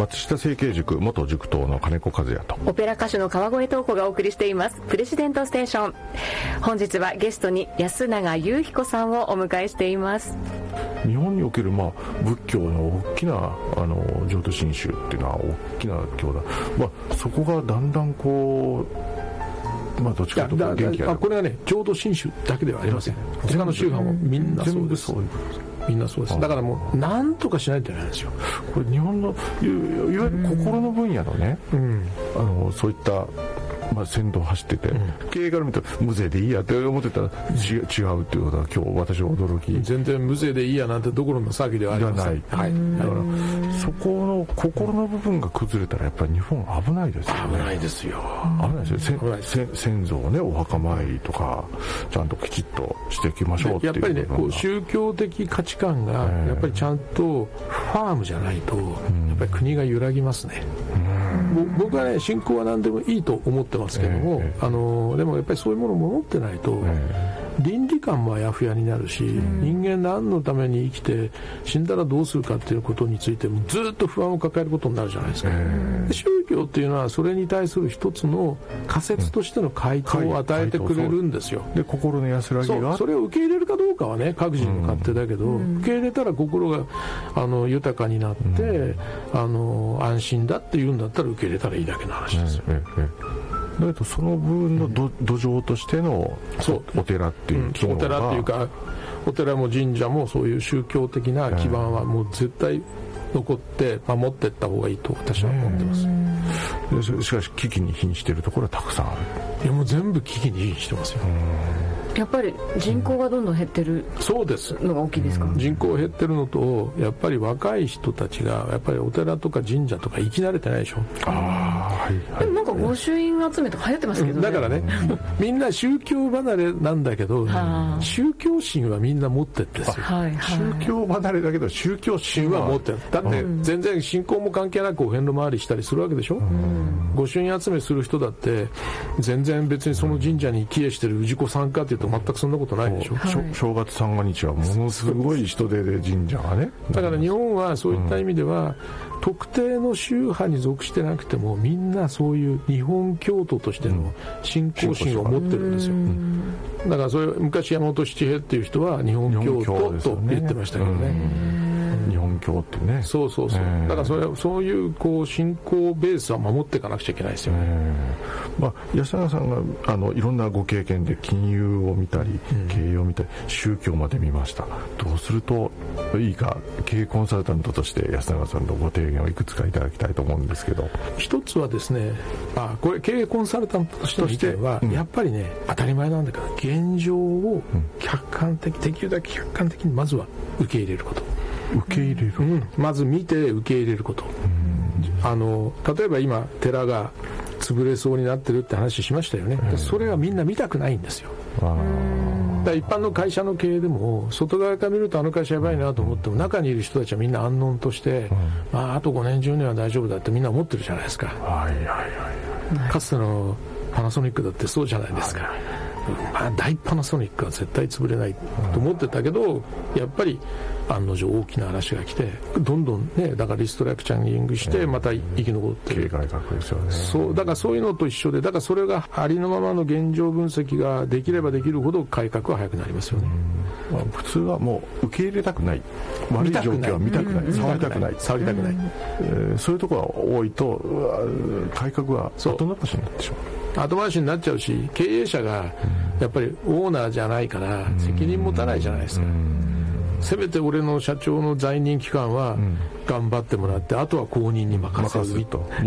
松下政経塾元塾頭の金子和也とオペラ歌手の川越東子がお送りしていますプレジデントステーション。本日はゲストに安永雄彦さんをお迎えしています。 日本における、仏教の大きな浄土真宗っていうのは大きな教団、そこがだんだんこうどっちかというと元気がある。 これはね浄土真宗だけではありません。他の宗派もみんなそうです。みんなそうです。だからもう何とかしないといけないんですよ。 これ日本のいわゆる心の分野のね、そういった先導を走ってて、経営から見ると無税でいいやって思ってたら違うっていうことは今日私は驚き。 全然無税でいいやなんてどころの騒ぎではありません。 だからそこの心の部分が崩れたらやっぱり日本危ないですよね。 危ないですよ。 危ないですよ。先祖をねお墓参りとかちゃんときちっとしていきましょうっていう。 やっぱりねこう宗教的価値観がやっぱりちゃんとファームじゃないとやっぱり国が揺らぎますね。僕はね信仰は何でもいいと思ってますけども、でもやっぱりそういうものを持ってないと、倫理観もあやふやになるし、人間何のために生きて死んだらどうするかっていうことについてもずっと不安を抱えることになるじゃないですか。宗教っていうのはそれに対する一つの仮説としての回答を与えてくれるんですよ。 で心の安らぎがそれを受け入れるかどうかはね各自の勝手だけど、受け入れたら心が豊かになって、安心だっていうんだったら受け入れたらいいだけの話ですよ。 だけどその部分の土壌としてのお寺っていう機能が、 お寺っていうかお寺も神社もそういう宗教的な基盤はもう絶対残って守っていった方がいいと私は思ってます。 しかし危機に瀕しているところはたくさんある。 いやもう全部危機に瀕してますよ。 やっぱり人口がどんどん減ってるのが大きいですか。 人口減ってるのとやっぱり若い人たちがやっぱりお寺とか神社とか行き慣れてないでしょ。 でもなんか御朱印集めとか流行ってますけどね。 だからねみんな宗教離れなんだけど宗教心はみんな持ってるんですよ。 宗教離れだけど宗教心は持ってる。だって全然信仰も関係なくお遍路回りしたりするわけでしょ。御朱印集めする人だって全然別にその神社に帰依してる氏子さんかっていうと全くそんなことないでしょ。 正月三が日はものすごい人出で神社がね。 だから日本はそういった意味では、特定の宗派に属してなくてもみんなそういう日本教徒としての信仰心を持ってるんですよ。だからそれ昔山本七平っていう人は日本教徒と言ってましたけどね。 日本教ってね。 そうだからそういう信仰ベースは守っていかなくちゃいけないですよね。 安永さんがいろんなご経験で金融を見たり、経営を見たり宗教まで見ました。どうするといいか経営コンサルタントとして安永さんのご提言をいくつかいただきたいと思うんですけど。 一つはですねこれ経営コンサルタントとしての意見は、やっぱりね当たり前なんだけど現状を客観的、できるだけ客観的にまずは受け入れること。 受け入れる、 まず見て受け入れること。例えば今寺が潰れそうになってるって話しましたよね。それはみんな見たくないんですよ。だから一般の会社の経営でも外側から見るとあの会社やばいなと思っても中にいる人たちはみんな安穏として、あと5年10年は大丈夫だってみんな思ってるじゃないですか。かつてのパナソニックだってそうじゃないですか。大パナソニックは絶対潰れないと思ってたけど、やっぱり案の定大きな話が来てどんどんね、だからリストラクチャリングしてまた生き残ってる。 経営改革ですよね。 だからそういうのと一緒で、だからそれがありのままの現状分析ができればできるほど改革は早くなりますよね。 普通はもう受け入れたくない、悪い状況は見たくない、触りたくない、そういうところが多いと改革は後回しになってしまう。 後回しになっちゃうし、経営者がやっぱりオーナーじゃないから責任持たないじゃないですか。せめて俺の社長の在任期間は頑張ってもらって、あとは後任に任せると。